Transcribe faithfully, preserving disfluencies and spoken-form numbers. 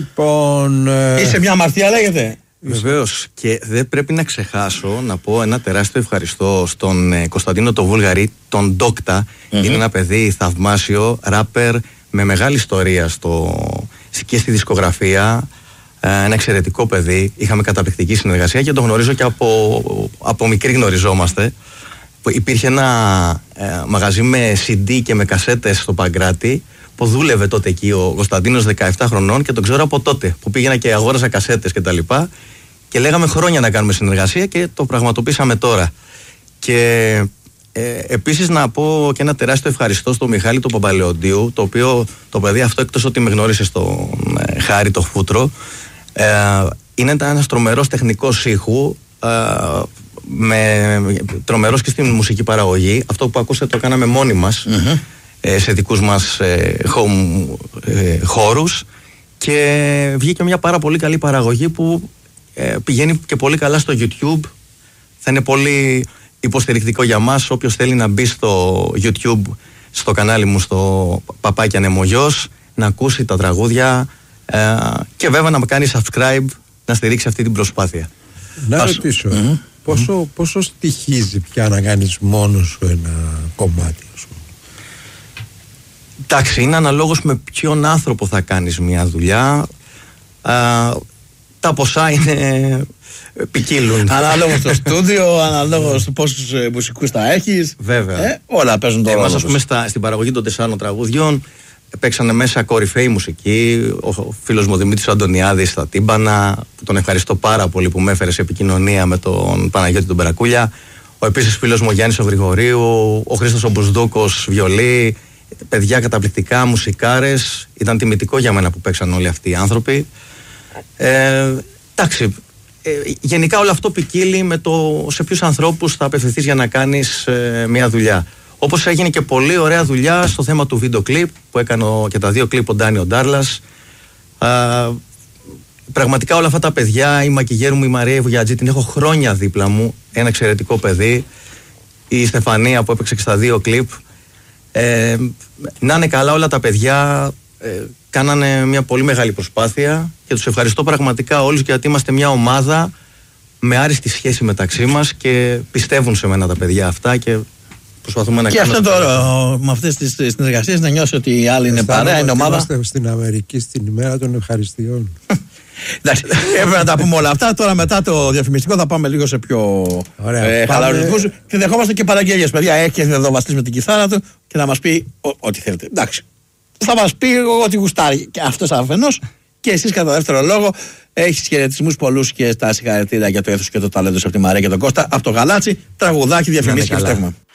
Λοιπόν, ε... είσαι μια αμαρτία, λέγεται. Βεβαίως, και δεν πρέπει να ξεχάσω να πω ένα τεράστιο ευχαριστώ στον ε, Κωνσταντίνο το Βούλγαρη, τον Ντόκτα. Mm-hmm. Είναι ένα παιδί θαυμάσιο, ράπερ με μεγάλη ιστορία στο, και στη δισκογραφία. Ε, ένα εξαιρετικό παιδί. Είχαμε καταπληκτική συνεργασία και τον γνωρίζω και από, από μικρή γνωριζόμαστε. Υπήρχε ένα ε, μαγαζί με σι ντι και με κασέτες στο Παγκράτη που δούλευε τότε εκεί ο Κωνσταντίνος δεκαεπτά χρονών και τον ξέρω από τότε που πήγαινα και αγόρασα κασέτες και τα λοιπά και λέγαμε χρόνια να κάνουμε συνεργασία και το πραγματοποιήσαμε τώρα. Και ε, επίσης να πω και ένα τεράστιο ευχαριστώ στον Μιχάλη τον Παπαλεοντίου, το οποίο το παιδί αυτό, εκτός ότι με γνώρισε στον ε, Χάρη το Φούτρο, ε, είναι ένας τρομερός τεχνικός ήχου, ε, με, τρομερός και στην μουσική παραγωγή. Αυτό που ακούσατε το κάναμε μόνοι μας, mm-hmm. ε, σε δικούς μας ε, home ε, χώρους, και βγήκε μια πάρα πολύ καλή παραγωγή που ε, πηγαίνει και πολύ καλά στο YouTube. Θα είναι πολύ υποστηρικτικό για μας όποιος θέλει να μπει στο YouTube, στο κανάλι μου, στο Παπάκι Ανεμογιός, να ακούσει τα τραγούδια ε, και βέβαια να με κάνει subscribe, να στηρίξει αυτή την προσπάθεια. Να Ας... ρωτήσω, mm-hmm. πόσο, πόσο στοιχίζει πια να κάνεις μόνος σου ένα κομμάτι, ας πούμε? Εντάξει, είναι αναλόγως με ποιον άνθρωπο θα κάνεις μια δουλειά. Α, τα ποσά είναι ποικίλουν. Αναλόγως στο στούντιο, αναλόγως του πόσους ε, μουσικούς θα έχεις. Βέβαια. Ε, όλα παίζουν το ρόλο. Εμάς, ας πούμε, στα, στην παραγωγή των τεσσάρων τραγουδιών παίξανε μέσα κορυφαίοι μουσικοί. Ο, ο φίλος μου Δημήτρης Αντωνιάδης στα τύμπανα, που τον ευχαριστώ πάρα πολύ που με έφερε σε επικοινωνία με τον Παναγιώτη τον Περακούλια. Ο επίσης φίλος μου ο Γιάννης ο Γρηγορίου, ο Χρήστος ο Μπουσδούκος βιολί. Παιδιά καταπληκτικά, μουσικάρες. Ήταν τιμητικό για μένα που παίξαν όλοι αυτοί οι άνθρωποι. Ε, εντάξει, ε, γενικά όλο αυτό ποικίλει με το σε ποιους ανθρώπους θα απευθυνθείς για να κάνεις ε, μια δουλειά. Όπως έγινε και πολύ ωραία δουλειά στο θέμα του βίντεο κλιπ που έκανε και τα δύο κλιπ ο Ντάνιο Ντάρλας. Ε, πραγματικά όλα αυτά τα παιδιά, η μακιγέρ μου η Μαρία Βουγιατζή, την έχω χρόνια δίπλα μου, ένα εξαιρετικό παιδί. Η Στεφανία που έπαιξε και στα δύο κλιπ. Ε, να είναι καλά όλα τα παιδιά, ε, κάνανε μια πολύ μεγάλη προσπάθεια και τους ευχαριστώ πραγματικά όλους, γιατί είμαστε μια ομάδα με άριστη σχέση μεταξύ μας και πιστεύουν σε μένα τα παιδιά αυτά και προσπαθούμε να και κάνουμε. Και αυτό τώρα με αυτές τις συνεργασίες να νιώσει ότι οι άλλοι είναι παρέα, είναι ομάδα. Είμαστε στην Αμερική στην ημέρα των ευχαριστειών. Εντάξει, έπρεπε να τα πούμε όλα αυτά. Τώρα μετά το διαφημιστικό θα πάμε λίγο σε πιο ε, χαλαρούς ρυθμούς και δεχόμαστε και παραγγελίες. Παιδιά, έχει εδώ ο Βασίλης με την κιθάρα του και να μας πει ό,τι θέλετε. Εντάξει, θα μας πει ό,τι γουστάρει και αυτός αφενός, και εσείς κατά δεύτερο λόγο έχεις χαιρετισμούς πολλούς και στα συγχαρητήρια για το έθος και το ταλέντο από τη Μαρία και τον Κώστα από το Γαλάτσι. Τραγουδάκι, διαφημίσεις και στέγμα.